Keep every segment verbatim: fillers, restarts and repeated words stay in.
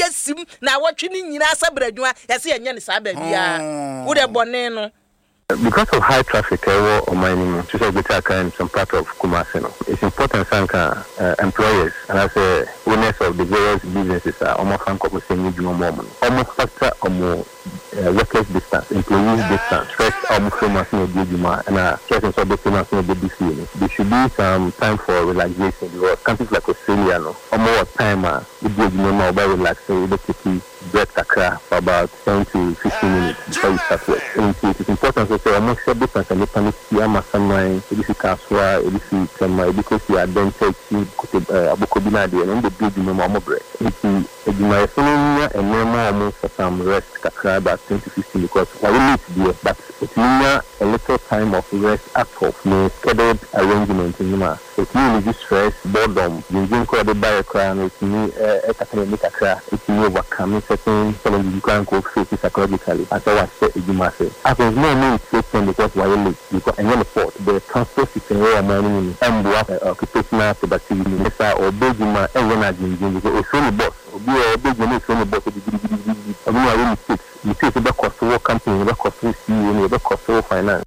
sim na wotwe ni nyina asabradwa yase yenye ne saa ba bia wo de bone no. Because of high traffic or or mining, to say Butaka and some part of Kumasi, it's important Sanka uh, employers and as a owners of the various businesses are almost almost almost factor or more workers distance, employees distance, first almost famous no Dijuma and a certain sort of famous no B B C. There should be some time for relaxation because countries like Australia no or more time uh the Dijuma or by relaxing with the breath kakra for about ten to fifteen minutes before you start work. And it is important to say almost every person can make a mastermind, if you can swear, if you can, because you are then taking Abukobina and the big normal break. If you are feeling a normal for some rest kakra about ten to fifteen because I will need to do it, but it's a little time of rest at all, no scheduled arrangement in Yuma. It's me just stress, boredom, you didn't call the bio crown, it's me a academic kakra, it's me overcoming certain challenges you can't go face psychologically. As I was saying, you must say. I think no need to say because why you late because and then port the transport system where money and the occupational productivity or big man and when I didn't because it's only boss or be a big man it's only boss. I mean I really six. You see the cost of company, the cost of C E O, the cost of finance.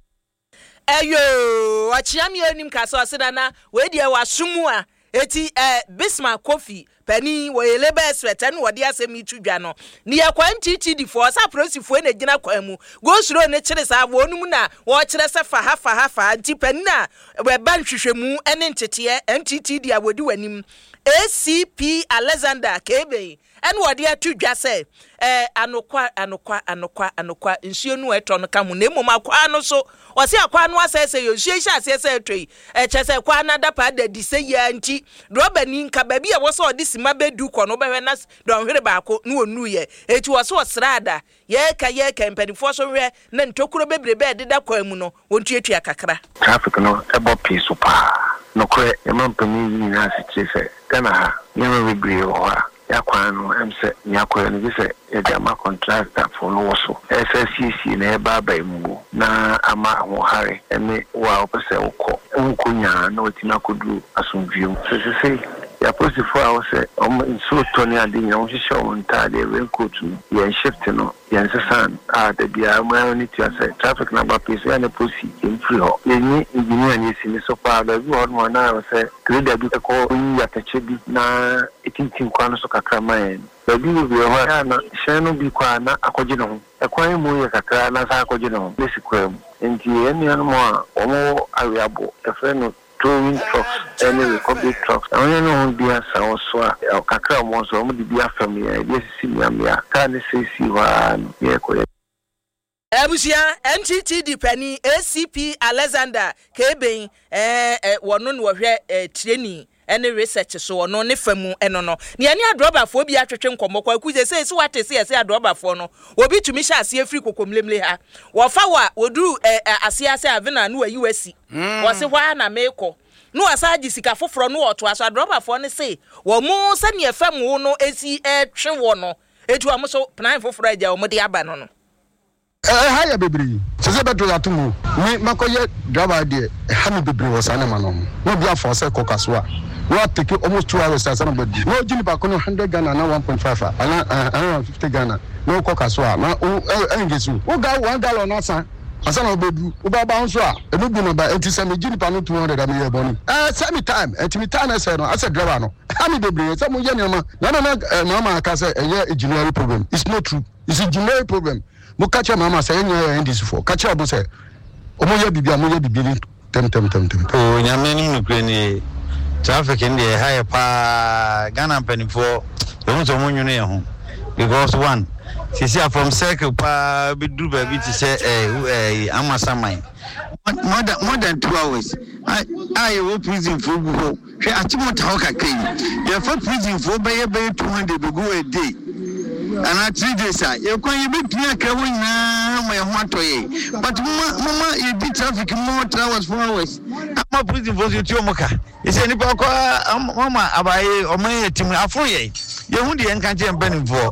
Ayo, achiami onim kaso asidana we dia wasumu a eti eh Bismarck Coffee pani we lebe sweater no wode asemi tudwa no ne yakwa ntiti di for sa prosifo na gina kwa mu go suro ne kire sa wonum na wo kire se fa ha fa ha fa nti pani na we ban hwehwemu ene ntete ntiti di awodi wanim A C P Alexander Kebe en wode atudwa se eh anokwa anokwa anokwa anokwa nsuo no eto no kamu na emom akwa no so wose akwa no asese yo hye hye asese etoi e chese kwa na dapa da dise ya nti roba ni nka ba bia wose odi sima bedu ko no behwe na don hwere baako no onu ye eti wose osrada ye ka ye ka mpanifo so hwe na ntokuro bebrebe ededa kwa mu no wontuatua kakra traffic no ebo piece pa no kwe emampani ni na sichese kana ha nyama bebree o ha yakwano emse nyakwa ni se edama contractor for no so S S C C na eba ba mu na ama ho hare ene wa opese ukọ nkunya na otina kodu asumvium so se se ya posifo a wose om so toni ade nya wo hihye wo ntade raincoat ye shift no ye nsesan a da bia ma ni tia se traffic number piece ya ne posi free ho ye ni engineer ni sini so pa da bi ho no na se grade bi ko ya tache bi na itintin kwano so kakra man da bi bi ho ya na shenu bi kwa na akoje no ekwan mu ye kakra na sa akoje no lesi kwam enti eni anu mo a omo awiabo efe no towing trucks and public trucks. I don't know be a sound so a kakra mo so mo di bia family e bi sisi mi amia ka ne sisi wa ye ko Abusia N T T D pani A C P Alexander Keben eh eh wono no hwe training ene research so no ne famu eno no ne ani adrobafo bi atwetwe nkomo kwa kuze se se watese ese adrobafo no obi tumi sha ase afri kokomlemle ha wo fa wa oduru ase ase avena no ayi wasi wo se hwa na meko no asaji sika foforo no oto aso adrobafo ne se wo mu se ne famu no esi etwe wo no etu amoso plan foforo aja wo de aba no no eh haya bebri sese beto ya tumu mi makoye driver de ha mi bebri wo sane ma no no bia for se kokaso a we take almost two hours as somebody no jini ba kono one hundred Ghana na one point five ana one hundred fifty Ghana no kokaso a na engesu wo ga one gallon na san asana obedu wo ba ba nso a enu bu no ba enti se me jini pa no two hundred am ye boni eh same time enti mi time na say no as a driver no ha mi bebri se mo ye ne ma na na na mama aka say eh engineering problem it's not true it's engineering problem mo kacha mama say enye ndis for kacha obo say omo ye bibia mo ye bibili tem tem tem tem o nyame ni nukre ni traffic in the higher pa Ghana penifo don't so munyu ne ho because one sisi from circle pa be do baby to say eh eh amasamai more than more than two hours I I wo prison for go hwe atimota ho kakai ye for prison for be be two hundred go a day and at three days you can you be clear kawin na my hotoye but mama you did traffic more hours four hours ama prison for you moka ise ni pa kwa mama abaye o man yatim afro ye ye hu de enka je mbanim for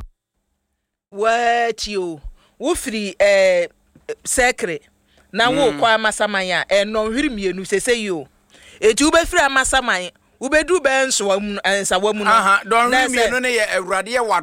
what you wo free eh secret na wo kwa masamanya e no hwiri mienu sese yo etu be free amasamanya wo be du be nso wa mu ansa wa mu no aha don hwiri mienu ne ye awurade ye